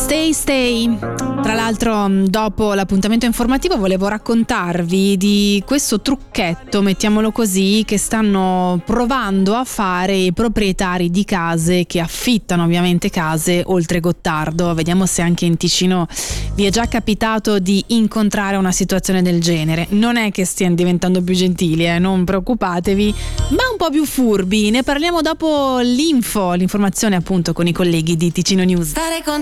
Stay. Tra l'altro, dopo l'appuntamento informativo volevo raccontarvi di questo trucchetto, mettiamolo così, che stanno provando a fare i proprietari di case che affittano ovviamente case oltre Gottardo. Vediamo se anche in Ticino vi è già capitato di incontrare una situazione del genere. Non è che stiano diventando più gentili, non preoccupatevi, ma un po' più furbi. Ne parliamo dopo l'informazione appunto con i colleghi di Ticino News.